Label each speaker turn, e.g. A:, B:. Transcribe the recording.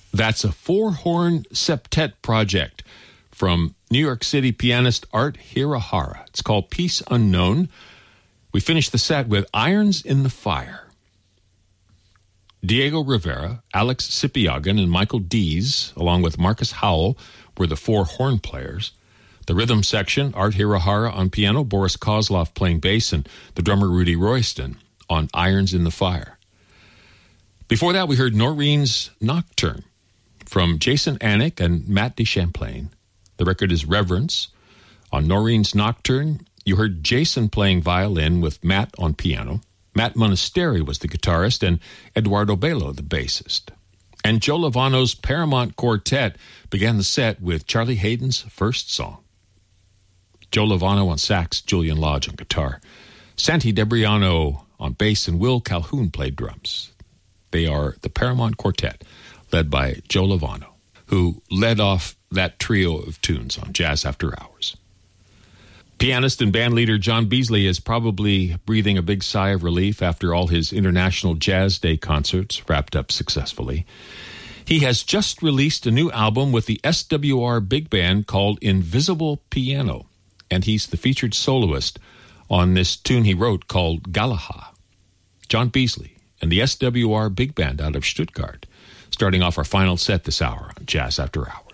A: That's a four-horn septet project from New York City pianist Art Hirahara. It's called Piece Unknown. We finished the set with Irons in the Fire. Diego Rivera, Alex Sipiagin, and Michael Dees, along with Marcus Howell, were the four horn players. The rhythm section, Art Hirahara on piano, Boris Kozlov playing bass, and the drummer Rudy Royston on Irons in the Fire. Before that, we heard Noreen's Nocturne from Jason Anik and Matt DeChamplain. The record is Reverence. On Noreen's Nocturne, you heard Jason playing violin with Matt on piano. Matt Monasteri was the guitarist and Eduardo Bello the bassist. And Joe Lovano's Paramount Quartet began the set with Charlie Hayden's first song. Joe Lovano on sax, Julian Lodge on guitar. Santi Debriano on bass, and Will Calhoun played drums. They are the Paramount Quartet, led by Joe Lovano, who led off that trio of tunes on Jazz After Hours. Pianist and bandleader John Beasley is probably breathing a big sigh of relief after all his International Jazz Day concerts wrapped up successfully. He has just released a new album with the SWR Big Band called Invisible Piano, and he's the featured soloist on this tune he wrote called Galaha. John Beasley and the SWR Big Band out of Stuttgart, starting off our final set this hour on Jazz After Hours.